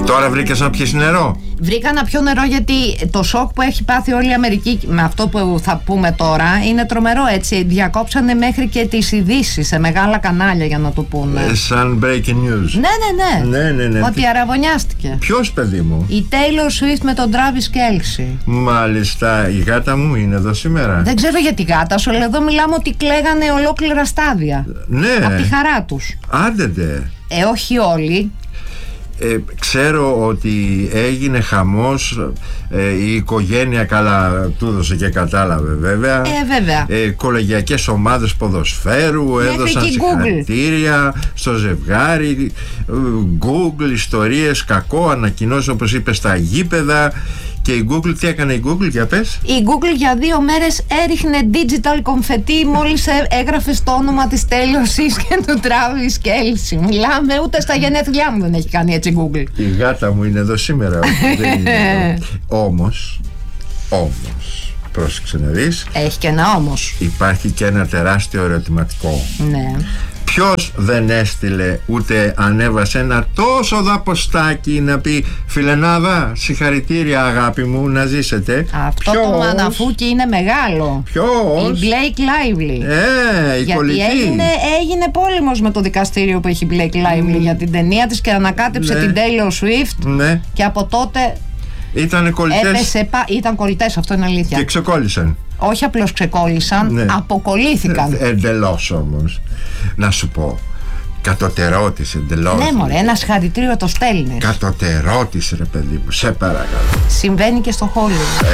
Τώρα βρήκες να πιεις νερό? Βρήκα να πιω νερό, γιατί το σοκ που έχει πάθει όλη η Αμερική με αυτό που θα πούμε τώρα είναι τρομερό, έτσι. Διακόψανε μέχρι και τις ειδήσεις σε μεγάλα κανάλια για να το πούνε. Σαν breaking news. Ναι. Ότι αραβωνιάστηκε. Ποιος, παιδί μου? Η Taylor Swift με τον Travis Kelce. Μάλιστα, η γάτα μου είναι εδώ σήμερα. Δεν ξέρω για τη γάτα σου, αλλά εδώ μιλάμε ότι κλαίγανε ολόκληρα στάδια. Ναι. Από τη χαρά τους. Άντε. Όχι όλοι. Ξέρω ότι έγινε χαμός, η οικογένεια καλά του έδωσε και κατάλαβε βέβαια. Βέβαια. Κολεγιακές ομάδες ποδοσφαίρου έδωσαν συγχαρητήρια στο ζευγάρι. Google, ιστορίες, κακό, ανακοινώσεις όπως είπε στα γήπεδα. Και η Google, τι έκανε η Google, για πες? Η Google για 2 μέρες έριχνε digital confetti μόλις έγραφε το όνομα της Taylor Swift και του Travis Kelce. Μιλάμε, ούτε στα γενέθλιά μου δεν έχει κάνει έτσι Google. Η γάτα μου είναι εδώ σήμερα. Δεν είναι εδώ. Όμως, πρόσεξε να δεις. Έχει και ένα όμως. Υπάρχει και ένα τεράστιο ερωτηματικό. Ναι. Ποιος δεν έστειλε ούτε ανέβασε ένα τόσο δαποστάκι να πει «Φιλενάδα, συγχαρητήρια αγάπη μου, να ζήσετε»? Αυτό το μαναφούκι είναι μεγάλο. Ποιος? Η Blake Lively. Η γιατί κολλητή. έγινε πόλεμος με το δικαστήριο που έχει η Blake Lively για την ταινία της και ανακάτεψε την Taylor Swift. Ναι. Και από τότε ήτανε κολλητές. Ήταν κολλητές, αυτό είναι αλήθεια. Και ξεκόλλησαν. Όχι απλώς ξεκόλλησαν, ναι. Αποκολλήθηκαν. Εντελώς όμως. Να σου πω, κατωτερώτης εντελώς. Ναι μωρέ, ένα συγχαρητήριο το στέλνεις. Κατωτερώτης ρε παιδί μου, σε παρακαλώ. Συμβαίνει και στο Hollywood.